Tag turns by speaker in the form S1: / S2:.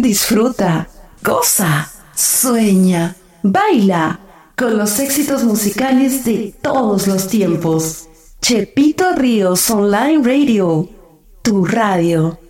S1: Disfruta, goza, sueña, baila con los éxitos musicales de todos los tiempos. Chepito Ríos Online Radio, tu radio.